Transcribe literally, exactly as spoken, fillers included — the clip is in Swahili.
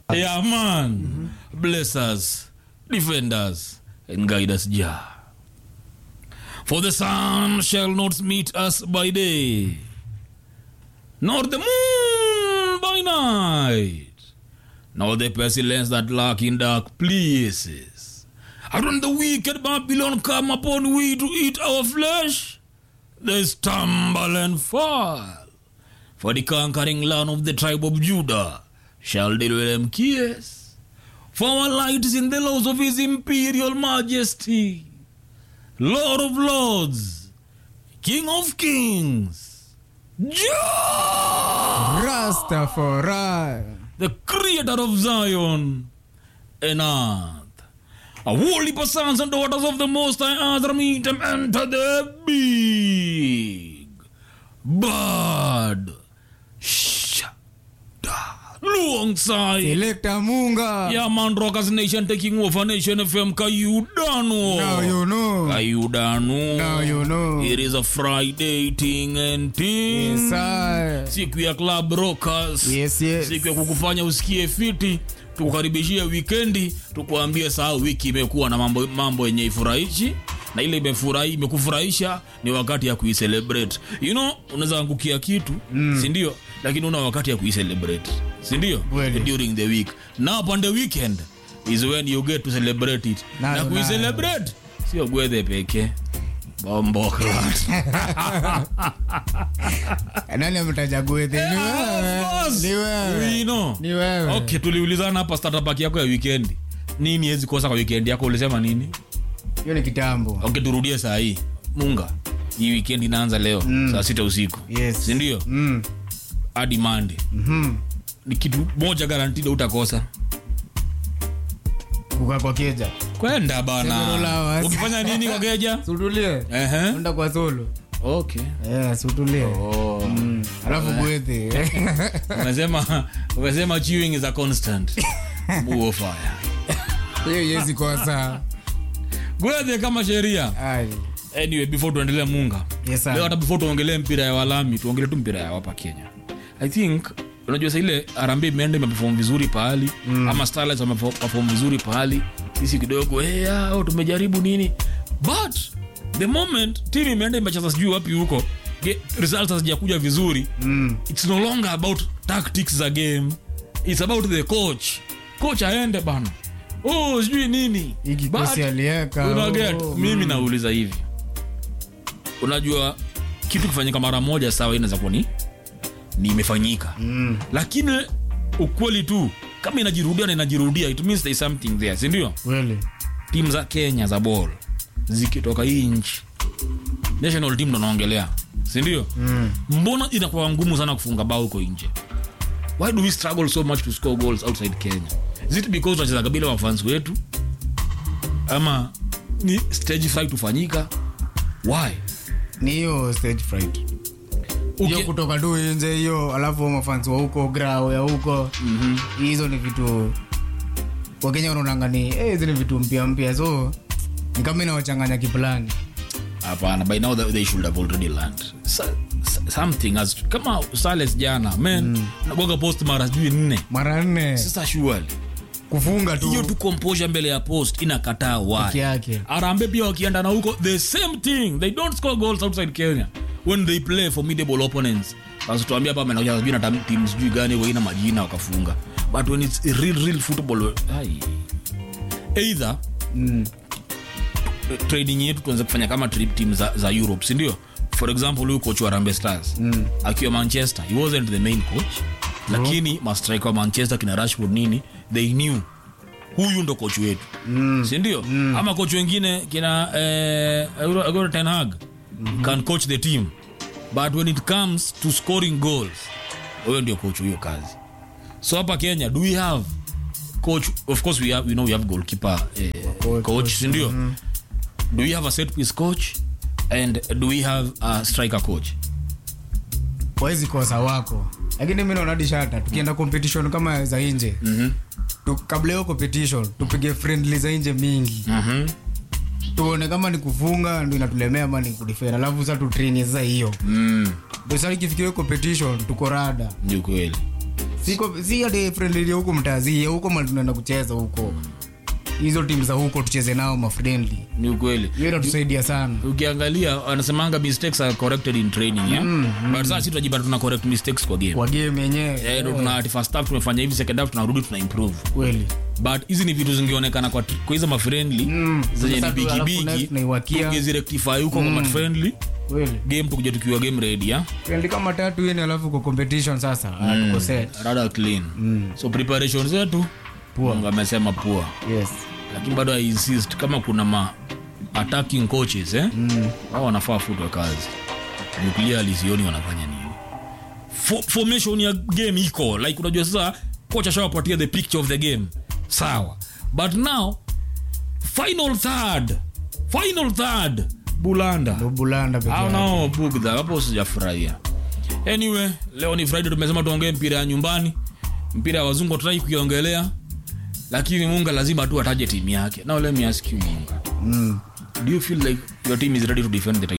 Yeah, man. Mm-hmm. Bless us, defend us, and guide us, Jah. For the sun shall not meet us by day, nor the moon by night, nor the pestilence that lurk in dark places. And when the wicked Babylon come upon we to eat our flesh, they stumble and fall. For the conquering land of the tribe of Judah shall deal with them kiss. For our light is in the laws of his imperial majesty, Lord of lords, King of kings, Jah Rastafari, the creator of Zion and earth. A holy sons and daughters of the Most High Earth meet them enter the big bad alongside Selector Munga. Yeah, man, Rockers Nation taking over Nation F M. Kayudano. Now you know. Kayudano. Now you know. It is a Friday thing and thing. Yes, sir. Siku ya Club Rockers. Yes, yes. Siku ya kukufanya usikie fiti. Tukukaribishia weekendi. Tukuambia saa wiki imekuwa na mambo mambo yenye ifurahishi. Na ile imefurahi imekufurahisha ni wakati ya kuicelebrate. You know, unaweza angukia kitu, mm. si ndio? Lakini una wakati ya kuicelebrate. Si ndio? Well, during the week. Now upon the weekend is when you get to celebrate it. Na, na kuicelebrate sio gwethe peke. Bombo class. Nani ametaja gwethe? Ni wewe. Ni wewe. We know. Ni wewe. Okay, tuliulizana hapa starter pack yako ya weekend. Nini hezi kosa kwa weekend yako, ulisema nini? Hiyo ni kitambo. Okay, turudie saa hii. Munga. Hii weekend inaanza leo mm. saa sita usiku. Yes. Si ndio? Mm. Hadi Monday. Mhm. Ni kitu moja guaranteed utakosa. Kuka kwa keja. Kwenda bana. Ukifanya nini kwa keja? Sutulie. Ehe. Unda kwa solo. Okay. Yeah, sutulie. Oh. Mm. Alafu gwethe. Umesema umesema chewing is a constant. Buo fire. Hiyo yezi kosa. Gwethe kama sheria. Ai. Anyway, before tuendelee Munga. Yes, sir. Leo hata before tuongelee mpira ya walami, tuongelee tu mpira ya hapa Kenya. I think unajua sasa ile Harambee imeenda imeperform vizuri pahali mm. ama Starlights wameperform vizuri pahali. Sisi kidogo eh hey, ah tumejaribu nini? But the moment team imeenda imecheza sijui wapi huko, results hazijakuja vizuri. Mm. It's no longer about tactics za game. It's about the coach. Coach aende bana. Oh, sijui nini. Hiki kosi alieka. Unaget, oh, mimi mm. nauliza hivi. Unajua kitu kifanyika mara moja sawa inaweza kuwa ni ni imefanyika. Mm. Lakini ukweli tu kama inajirudia na inajirudia it means there is something there, si ndio? Really? Team za Kenya za ball zikitoka hii nchi national team ndo naongelea, si ndio? Mm. Mbona inakuwa ngumu sana kufunga bao huko nje? Why do we struggle so much to score goals outside Kenya? Is it because tunacheza kabila wa fans wetu? Ama ni stage fright tufanyika? Why? Ni hiyo stage fright. Hiyo okay. Kutoka tu nje hiyo alafu mafans wa huko grao ya huko. Mhm. Mm hizo ni vitu kwa Kenya wanaona ni eh hizo ni vitu mpya mpya so ni kama inawachanganya kiplani. Hapana, by now they should have already learned so, something as kama Sales jana man mm. nagoga post mara juu nne. Mara nne. Sasa surely kufunga tu hiyo tu composure mbele ya post inakataa why yake. Harambee pia wakienda na huko the same thing, they don't score goals outside Kenya when they play formidable opponents. Basi tuambia hapa amenaoja sijui na teams sijui gani waina majina wakafunga, but when it's real real football ai either mm. training yetu tuanze kufanya kama trip teams za, za Europe, si ndio? For example huyu coach wa Harambee Stars mm. akiwa Manchester he wasn't the main coach oh. lakini ma striker wa Manchester kina Rashford nini they knew huyu ndo coach wetu mm. si ndio? Mm. Ama coach wengine kina eh Erik ten Hag mm-hmm. can coach the team, but when it comes to scoring goals huyo ndio coach huyo kazi. So hapa Kenya do we have coach? Of course we have, we know we have goalkeeper eh, coach, coach si ndio? Mm-hmm. Do we have a set piece coach and do we have a striker coach? Wezi kosa wako. Lakini mimi naona dishata tukienda competition kama za nje. Mhm. Tu kabla ya competition tupige friendly za nje mingi. Mhm. Tuone kama ni kufunga ndio inatulemea ama ni kudefend. Alafu sasa tu train sasa hiyo. Mhm. Ndio sasa ikifikia competition tuko rada. Ndio kweli. siko si hadi friendly huko mtazi huko mali tunaenda kucheza huko hizo timu za huko tucheze nao ma friendly ni ukweli hiyo inatusaidia sana. Ukiangalia wanasemanga mistakes are corrected in training yeah mm, mm. but sasa sisi tunajibana tuna correct mistakes kwa game kwa game yenyewe eh ndio tuna ati first half tumefanya hivi second half tunarudi tuna improve kweli but hizi ni vitu zingeonekana kwa kwa hizo ma friendly mm, zenye ni bigi bigi tungezi rectify huko mm. kwa friendly kweli game tukuje tukiwa game ready ya friendly kama tatu yene alafu kwa competition sasa mm. tuko set rather clean mm. so preparation zetu poa ngamesema poa yes lakini bado I insist kama kuna ma attacking coaches eh mm. wao wanafaa futwe kazi nuclear lisioni wanafanya nini For, formation ya game iko like unajua sasa coach ashawapatia the picture of the game sawa but now final third final third bulanda no bulanda pekee au no bugdha hapo sijafurahia anyway leo ni Friday tumesema tuongee mpira ya nyumbani mpira wa wazungu tutaki kuiongelea lakini Munga lazima tu ataje timu yake. Now let me ask you Munga. Mm. Do you feel like your team is ready to defend the title?